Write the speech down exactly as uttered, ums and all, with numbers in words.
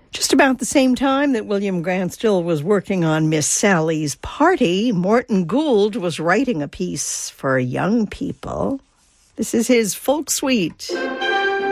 Just about the same time that William Grant Still was working on Miss Sally's Party, Morton Gould was writing a piece for young people. This is his folk suite.